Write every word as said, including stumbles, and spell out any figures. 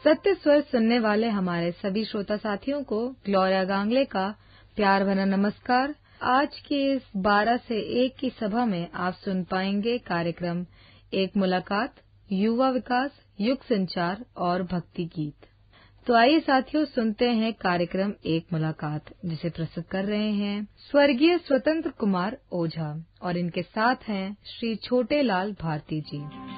सत्य स्वर सुनने वाले हमारे सभी श्रोता साथियों को ग्लोरिया गांगले का प्यार भरा नमस्कार। आज की इस बारह से एक की सभा में आप सुन पाएंगे कार्यक्रम एक मुलाकात, युवा विकास, युग संचार और भक्ति गीत। तो आइए साथियों सुनते हैं कार्यक्रम एक मुलाकात, जिसे प्रस्तुत कर रहे हैं स्वर्गीय स्वतंत्र कुमार ओझा और इनके साथ हैं श्री छोटे लाल भारती जी।